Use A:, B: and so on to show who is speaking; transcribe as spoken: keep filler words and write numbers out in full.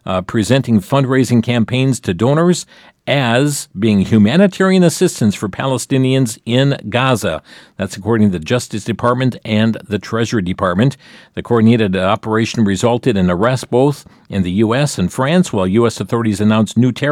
A: uh, presenting fundraising campaigns to donors as being humanitarian assistance for Palestinians in Gaza. That's according to the Justice Department and the Treasury Department. The coordinated operation resulted in arrests both in the U S and France, while U S authorities announced new terror